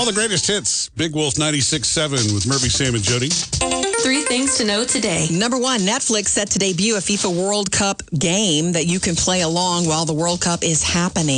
All the greatest hits. Big Wolf 96.7 with Murphy, Sam, and Jody. 3 things to know today. Number 1, Netflix set to debut a FIFA World Cup game that you can play along while the World Cup is happening.